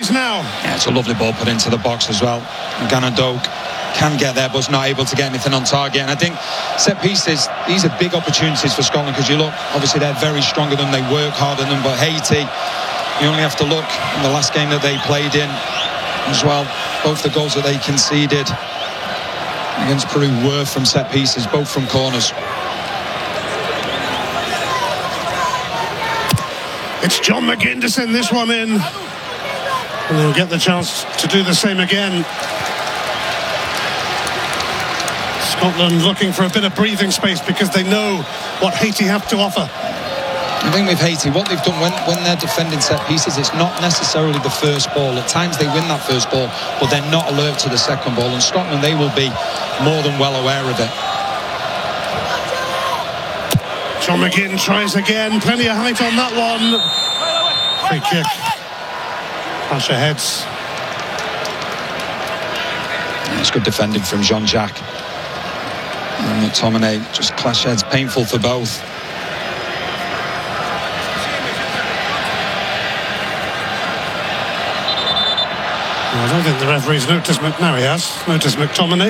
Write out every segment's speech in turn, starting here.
legs now. Yeah, it's a lovely ball put into the box as well. Gana Doak can get there, but is not able to get anything on target. And I think set pieces, these are big opportunities for Scotland, because you look, obviously they're very stronger than they work harder than. But Haiti, you only have to look in the last game that they played in as well. Both the goals that they conceded against Peru were from set pieces, both from corners. It's John McGinn to send this one in, and they'll get the chance to do the same again. Scotland looking for a bit of breathing space because they know what Haiti have to offer. I think with Haiti, what they've done when they're defending set pieces, it's not necessarily the first ball. At times they win that first ball, but they're not alert to the second ball. And Scotland, they will be more than well aware of it. John McGinn tries again. Plenty of height on that one. Free kick. Clash of heads. It's good defending from Jean-Jacques. And McTominay, just clash heads. Painful for both. I don't think the referee's noticed. Now he has noticed McTominay.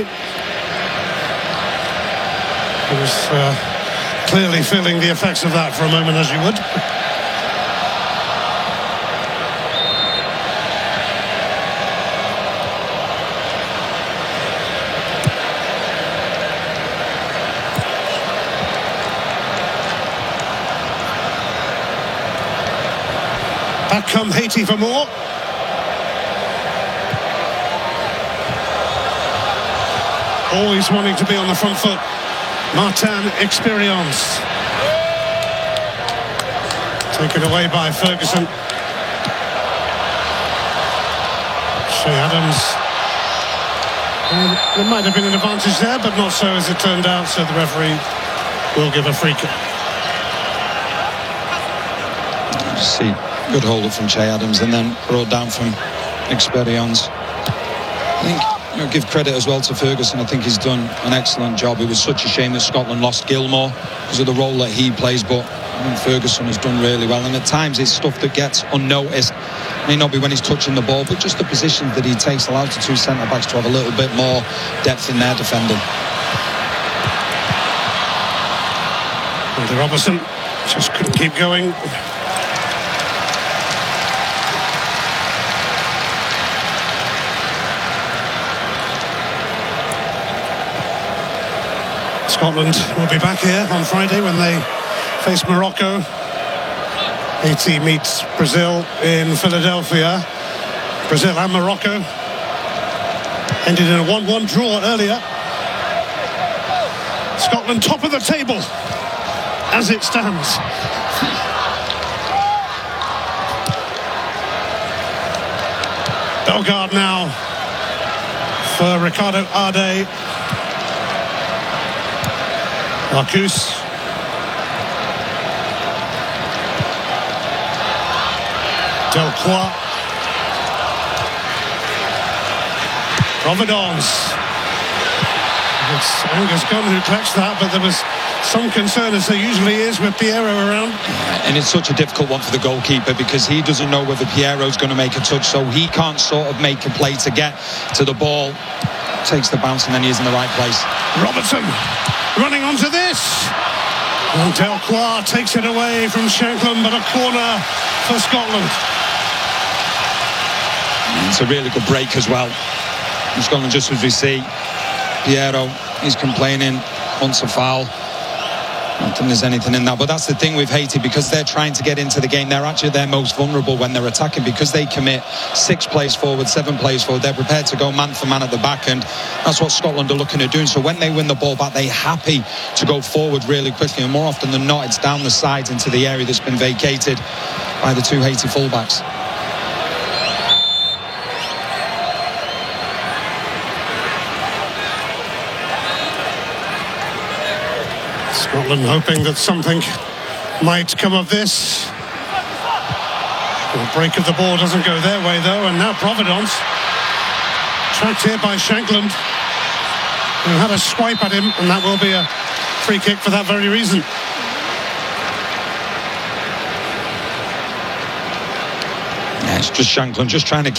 He was clearly feeling the effects of that for a moment, as you would. Back come Haiti for more. Always wanting to be on the front foot. Martin Experience. Taken away by Ferguson. Che Adams. There might have been an advantage there, but not so as it turned out, so the referee will give a free kick. See, good hold up from Che Adams and then brought down from Experience. I think, give credit as well to Ferguson. I think he's done an excellent job. It was such a shame that Scotland lost Gilmour because of the role that he plays, but I think Ferguson has done really well. And at times it's stuff that gets unnoticed. May not be when he's touching the ball, but just the positions that he takes allows the two centre-backs to have a little bit more depth in their defending. Andy Robertson just couldn't keep going. Scotland will be back here on Friday when they face Morocco. Haiti meets Brazil in Philadelphia. Brazil and Morocco ended in a 1-1 draw earlier. Scotland top of the table as it stands. Bellegarde now for Ricardo Ade. Marcus. Delcroix. Providence. It's Angus Gunn who collects that, but there was some concern, as there usually is, with Piero around. And it's such a difficult one for the goalkeeper because he doesn't know whether Piero's going to make a touch, so he can't sort of make a play to get to the ball. Takes the bounce and then he is in the right place. Robertson running onto this. And Delcroix takes it away from Shankland, but a corner for Scotland. And it's a really good break as well. And Scotland, just as we see, Piero, he's complaining, wants a foul. I don't think there's anything in that, but that's the thing with Haiti, because they're trying to get into the game. They're actually their most vulnerable when they're attacking, because they commit 6 plays forward, 7 plays forward. They're prepared to go man for man at the back, and that's what Scotland are looking at doing. So when they win the ball back, they're happy to go forward really quickly, and more often than not, it's down the sides into the area that's been vacated by the two Haiti fullbacks. Scotland hoping that something might come of this. The break of the ball doesn't go their way though, and now Providence, tracked here by Shankland, who had a swipe at him, and that will be a free kick for that very reason. Yeah, it's just Shankland just trying to